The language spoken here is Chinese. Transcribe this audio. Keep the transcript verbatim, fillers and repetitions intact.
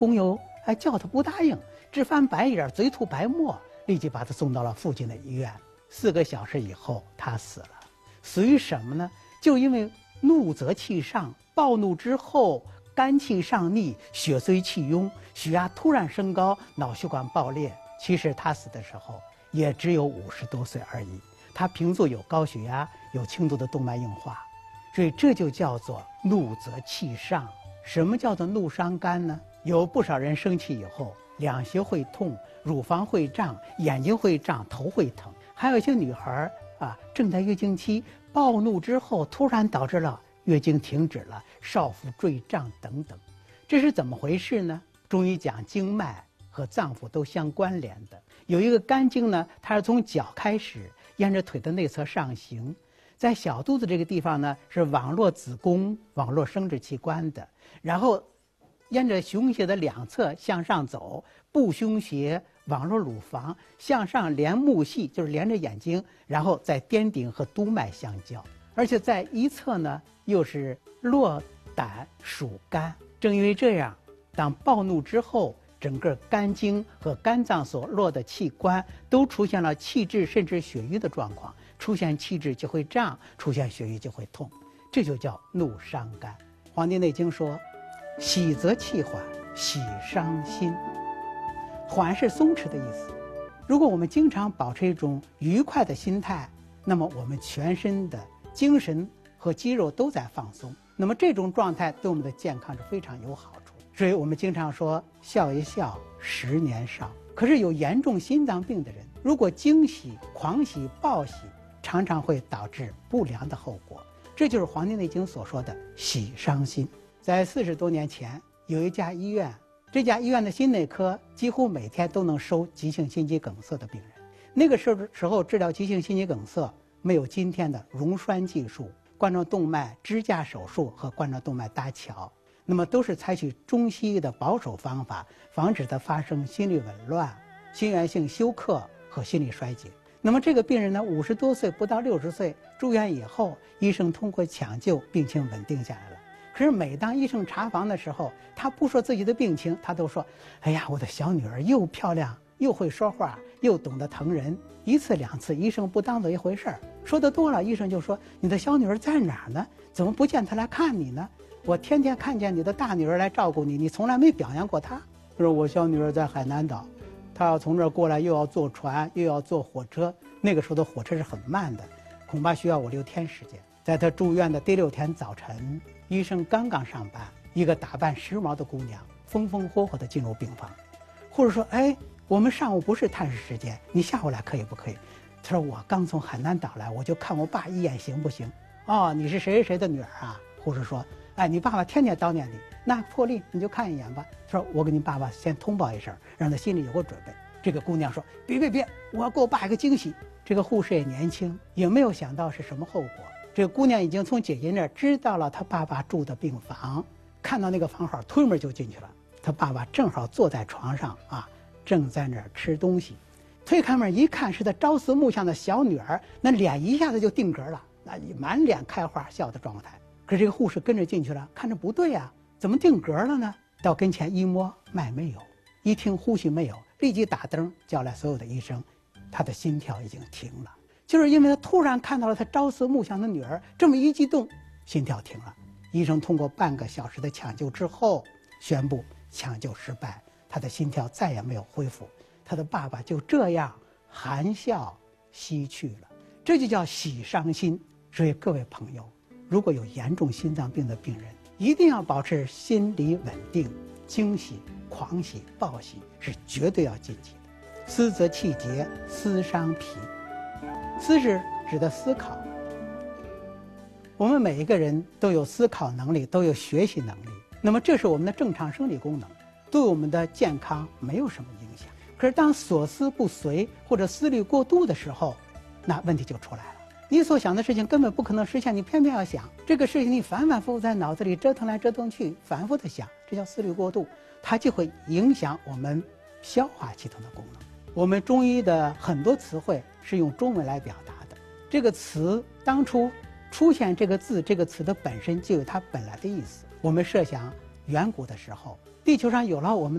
工友还叫他不答应，直翻白眼，嘴吐白沫，立即把他送到了附近的医院。四个小时以后，他死了。死于什么呢？就因为怒则气上，暴怒之后肝气上逆，血随气壅，血压突然升高，脑血管爆裂。其实他死的时候也只有五十多岁而已。他平素有高血压，有轻度的动脉硬化，所以这就叫做怒则气上。什么叫做怒伤肝呢？有不少人生气以后，两胁会痛，乳房会胀，眼睛会胀，头会疼。还有一些女孩啊，正在月经期，暴怒之后突然导致了月经停止了，少腹坠胀等等。这是怎么回事呢？中医讲经脉和脏腑都相关联的。有一个肝经呢，它是从脚开始，沿着腿的内侧上行，在小肚子这个地方呢，是网络子宫、网络生殖器官的，然后沿着胸胁的两侧向上走，部胸胁、网络乳房向上连目系，就是连着眼睛，然后在颠顶和督脉相交，而且在一侧呢又是络胆属肝。正因为这样，当暴怒之后，整个肝经和肝脏所络的器官都出现了气滞甚至血瘀的状况，出现气滞就会胀，出现血瘀就会痛，这就叫怒伤肝。《黄帝内经》说：“喜则气缓，喜伤心。”缓是松弛的意思。如果我们经常保持一种愉快的心态，那么我们全身的精神和肌肉都在放松，那么这种状态对我们的健康是非常有好处。所以我们经常说笑一笑，十年少。可是有严重心脏病的人，如果惊喜、狂喜、暴喜，常常会导致不良的后果。这就是《黄帝内经》所说的喜伤心。在四十多年前，有一家医院，这家医院的心内科几乎每天都能收急性心肌梗塞的病人。那个时候时候治疗急性心肌梗塞没有今天的溶栓技术、冠状动脉支架手术和冠状动脉搭桥，那么都是采取中西医的保守方法，防止它发生心律紊乱、心源性休克和心力衰竭。那么这个病人呢，五十多岁不到六十岁住院以后，医生通过抢救，病情稳定下来了。可是每当医生查房的时候，他不说自己的病情，他都说：“哎呀，我的小女儿又漂亮，又会说话，又懂得疼人。”一次两次，医生不当做一回事儿。说的多了，医生就说：“你的小女儿在哪儿呢？怎么不见她来看你呢？我天天看见你的大女儿来照顾你，你从来没表扬过她。”说：“我小女儿在海南岛，她要从这儿过来，又要坐船，又要坐火车。那个时候的火车是很慢的，恐怕需要我六天时间。”在她住院的第六天早晨，医生刚刚上班，一个打扮时髦的姑娘风风火火地进入病房。护士说：“哎，我们上午不是探视时间，你下午来可以不可以？”她说：“我刚从海南岛来，我就看我爸一眼行不行？”“哦，你是谁谁谁的女儿啊？”护士说：“哎，你爸爸天天叨念你，那破例你就看一眼吧。”她说：“我给你爸爸先通报一声，让他心里有个准备。”这个姑娘说：“别别别，我要给我爸一个惊喜。”这个护士也年轻，也没有想到是什么后果。这个姑娘已经从姐姐那儿知道了她爸爸住的病房，看到那个房号，推门就进去了。她爸爸正好坐在床上啊，正在那儿吃东西。推开门一看，是他朝思暮想的小女儿，那脸一下子就定格了，那满脸开花笑的状态。可是这个护士跟着进去了，看着不对啊，怎么定格了呢？到跟前一摸，脉没有，一听呼吸没有，立即打灯叫来所有的医生，他的心跳已经停了。就是因为他突然看到了他朝思暮想的女儿，这么一激动，心跳停了。医生通过半个小时的抢救之后，宣布抢救失败，他的心跳再也没有恢复，他的爸爸就这样含笑西去了。这就叫喜伤心。所以各位朋友，如果有严重心脏病的病人，一定要保持心理稳定，惊喜、狂喜、暴喜是绝对要禁忌的。思则气结，思伤脾。思是指的思考，我们每一个人都有思考能力，都有学习能力，那么这是我们的正常生理功能，对我们的健康没有什么影响。可是当所思不遂或者思虑过度的时候，那问题就出来了。你所想的事情根本不可能实现，你偏偏要想这个事情，你反反复复在脑子里折腾来折腾去，反复的想，这叫思虑过度，它就会影响我们消化系统的功能。我们中医的很多词汇是用中文来表达的，这个词当初出现这个字，这个词的本身就有它本来的意思。我们设想远古的时候，地球上有了我们